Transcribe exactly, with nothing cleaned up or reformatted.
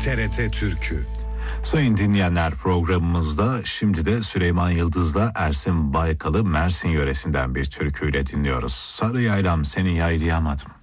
T R T Türkü. Sayın dinleyenler, programımızda şimdi de Süleyman Yıldız'la Ersin Baykal'ı Mersin yöresinden bir türküyle dinliyoruz. Sarı yaylam seni yaylayamadım.